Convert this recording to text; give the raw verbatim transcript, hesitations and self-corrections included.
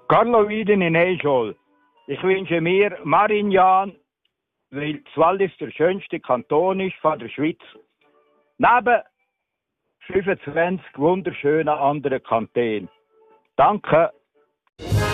Carlo Wieden in Eichol. Ich wünsche mir Marignan, weil das Wallis der schönste Kanton ist von der Schweiz. Neben fünfundzwanzig wunderschönen anderen Kantonen. Danke.